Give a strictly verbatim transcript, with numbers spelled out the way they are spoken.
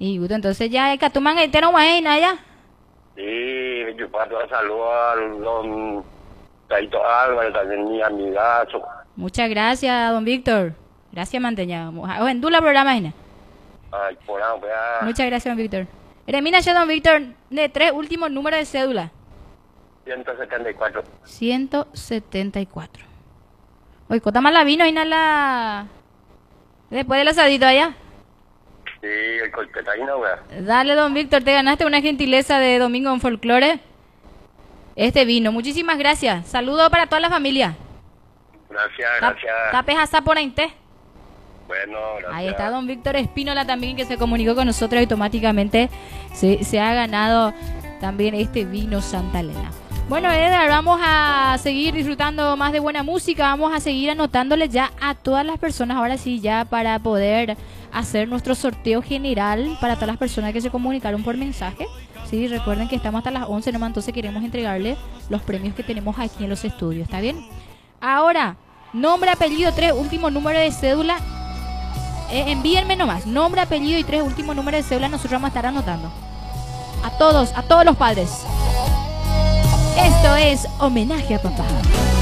Y gusto, entonces ya hay que tomar el tero más ya. Sí, yo paso a saludar al don Taito Álvarez, también mi amigazo. Muchas gracias, don Víctor. Gracias, Manteña. O en la programa, Ina. Ay, por ahí, pues, ah. Muchas gracias, don Víctor. Eremina ya, don Víctor, de tres últimos números de cédula. ciento setenta y cuatro. ciento setenta y cuatro. Oye, ¿cómo más la vino, Ina, la... después del asadito allá? Sí, el colpetaino, güey. Dale, don Víctor, te ganaste una gentileza de Domingo en Folclore. Este vino. Muchísimas gracias. Saludos para toda la familia. Gracias, gracias. Tapes a Saponainte. Bueno, gracias. Ahí está don Víctor Espínola también, que se comunicó con nosotros automáticamente. Se, se ha ganado también este vino Santa Elena. Bueno, Edgar, vamos a seguir disfrutando más de buena música. Vamos a seguir anotándole ya a todas las personas. Ahora sí, ya para poder hacer nuestro sorteo general para todas las personas que se comunicaron por mensaje. Sí, recuerden que estamos hasta las once nomás, entonces queremos entregarle los premios que tenemos aquí en los estudios. ¿Está bien? Ahora, nombre, apellido, tres últimos números de cédula. Eh, envíenme nomás. Nombre, apellido y tres últimos números de cédula. Nosotros vamos a estar anotando. A todos, a todos los padres. Esto es Homenaje a Papá.